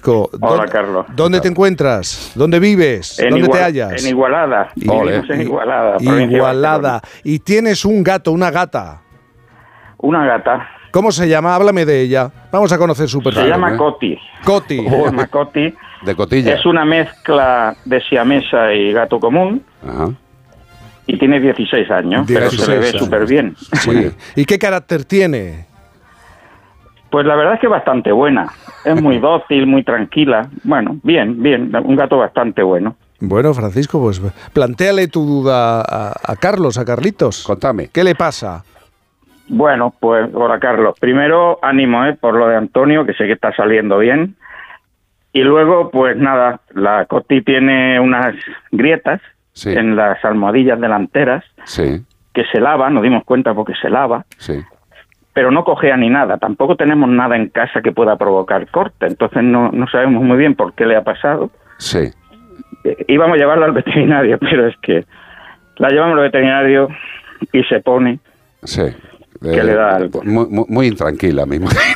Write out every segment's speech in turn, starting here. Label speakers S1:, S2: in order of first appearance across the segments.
S1: Francisco.
S2: Hola, Carlos.
S1: ¿Dónde te encuentras? ¿Dónde vives? ¿Dónde te hallas?
S2: En Igualada. Vivimos en Igualada.
S1: Igualada. Y tienes un gato, una gata.
S2: Una gata.
S1: ¿Cómo se llama? Háblame de ella. Vamos a conocer su perfil.
S2: Se llama Coti.
S1: Coti.
S2: Se llama Coti.
S3: De cotilla.
S2: Es una mezcla de siamesa y gato común.
S3: Ajá.
S2: Y tiene 16 años, 16 pero se le ve súper bien.
S1: Sí. ¿Y qué carácter tiene?
S2: Pues la verdad es que bastante buena. Es muy dócil, muy tranquila. Bueno, bien. Un gato bastante bueno.
S1: Bueno, Francisco, pues plantéale tu duda a Carlos, a Carlitos.
S3: Contame.
S1: ¿Qué le pasa?
S2: Bueno, pues hola, Carlos. Primero, ánimo, por lo de Antonio, que sé que está saliendo bien. Y luego, pues nada, la Coti tiene unas grietas en las almohadillas delanteras que se lava, nos dimos cuenta porque se lava, pero no cojea ni nada. Tampoco tenemos nada en casa que pueda provocar corte, entonces no sabemos muy bien por qué le ha pasado.
S3: Sí.
S2: Íbamos a llevarla al veterinario, pero es que la llevamos al veterinario y se pone que le da algo.
S3: Muy intranquila, me imagino.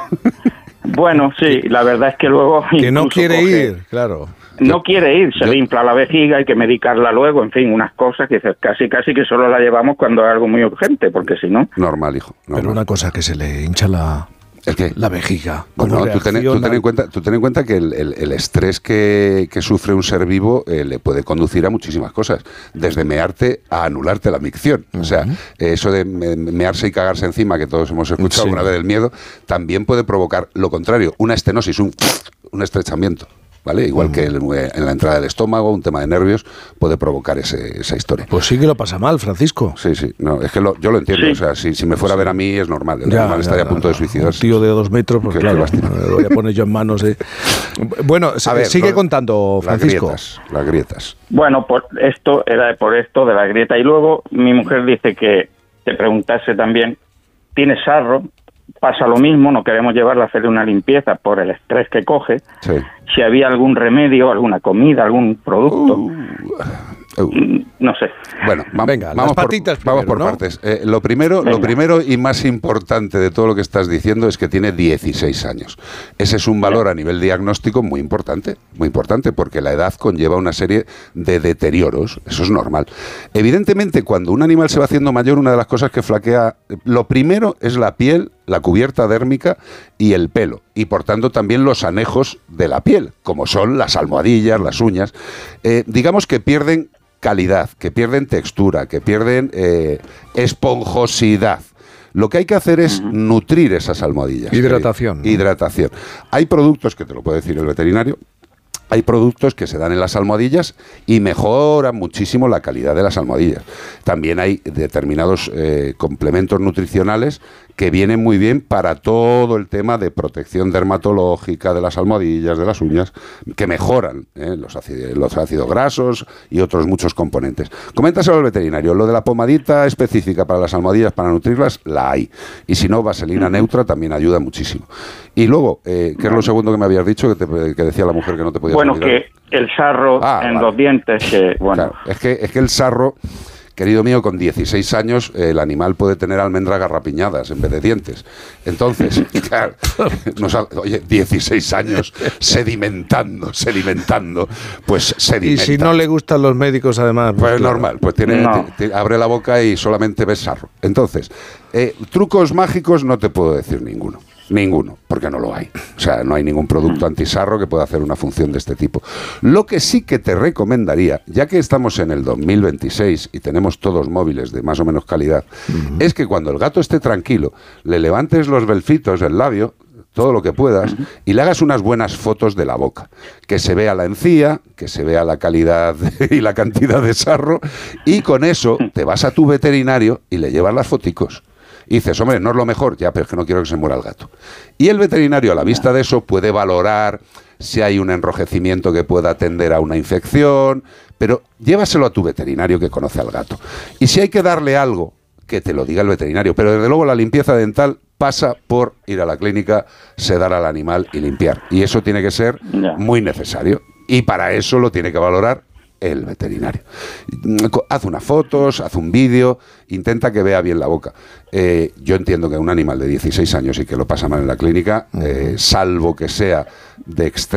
S2: Bueno, sí, la verdad es que luego...
S1: Que no quiere ir, claro.
S2: No quiere ir, se le infla la vejiga, hay que medicarla luego, en fin, unas cosas que casi que solo la llevamos cuando es algo muy urgente, porque si no...
S3: Normal, hijo. Normal.
S1: Pero una cosa, que se le hincha la vejiga.
S3: Bueno, tú ten en cuenta que el estrés que sufre un ser vivo le puede conducir a muchísimas cosas, desde mearte a anularte la micción. O sea, eso de mearse y cagarse encima, que todos hemos escuchado alguna vez del miedo, también puede provocar lo contrario, una estenosis, un estrechamiento. ¿Vale? Igual que en la entrada del estómago, un tema de nervios puede provocar esa historia.
S1: Pues sí que lo pasa mal, Francisco.
S3: Sí, no, es que yo lo entiendo. Sí. O sea, si me fuera a ver a mí es normal. El animal estaría a punto de suicidarse.
S1: Un tío de 2 metros, pues claro, me voy a poner yo en manos de... Bueno, a ver, sigue contando, Francisco.
S3: Las grietas.
S2: Bueno, esto era por esto de la grieta. Y luego mi mujer dice que te preguntase también, ¿tiene sarro? Pasa lo mismo, no queremos llevarla a hacerle una limpieza por el estrés que coge. Si había algún remedio, alguna comida, algún producto. No sé.
S3: Bueno,
S1: venga,
S3: vamos por
S1: ¿no?
S3: partes. Lo primero y más importante de todo lo que estás diciendo es que tiene 16 años. Ese es un valor a nivel diagnóstico muy importante, porque la edad conlleva una serie de deterioros. Eso es normal. Evidentemente, cuando un animal se va haciendo mayor, una de las cosas que flaquea, lo primero es la piel, la cubierta dérmica y el pelo, y por tanto también los anejos de la piel, como son las almohadillas, las uñas. Digamos que pierden calidad, que pierden textura, que pierden esponjosidad. Lo que hay que hacer es nutrir esas almohadillas.
S1: Hidratación.
S3: Hidratación. Hay productos, que te lo puede decir el veterinario, hay productos que se dan en las almohadillas y mejoran muchísimo la calidad de las almohadillas. También hay determinados complementos nutricionales que vienen muy bien para todo el tema de protección dermatológica de las almohadillas, de las uñas, que mejoran los ácidos grasos y otros muchos componentes. Coméntaselo al veterinario. Lo de la pomadita específica para las almohadillas, para nutrirlas, la hay. Y si no, vaselina neutra también ayuda muchísimo. Y luego, ¿qué es lo segundo que me habías dicho, que decía la mujer que no te podía
S2: Bueno,
S3: olvidar?
S2: Que el sarro los dientes, que bueno...
S3: Claro, es que el sarro... Querido mío, con 16 años el animal puede tener almendras garrapiñadas en vez de dientes. Entonces, claro, oye, 16 años sedimentando, pues sedimenta.
S1: Y si no le gustan los médicos, además...
S3: Pues es normal, pues abre la boca y solamente ves sarro. Entonces, trucos mágicos no te puedo decir ninguno. Ninguno, porque no lo hay. O sea, no hay ningún producto antisarro que pueda hacer una función de este tipo. Lo que sí que te recomendaría, ya que estamos en el 2026 y tenemos todos móviles de más o menos calidad, es que cuando el gato esté tranquilo, le levantes los belfitos del labio, todo lo que puedas, y le hagas unas buenas fotos de la boca. Que se vea la encía, que se vea la calidad y la cantidad de sarro, y con eso te vas a tu veterinario y le llevas las foticos. Y dices, hombre, no es lo mejor, ya, pero es que no quiero que se muera el gato. Y el veterinario, a la vista de eso, puede valorar si hay un enrojecimiento que pueda tender a una infección, pero llévaselo a tu veterinario que conoce al gato. Y si hay que darle algo, que te lo diga el veterinario. Pero desde luego la limpieza dental pasa por ir a la clínica, sedar al animal y limpiar. Y eso tiene que ser muy necesario. Y para eso lo tiene que valorar el veterinario. Haz unas fotos, haz un vídeo, intenta que vea bien la boca. Yo entiendo que un animal de 16 años y que lo pasa mal en la clínica, salvo que sea de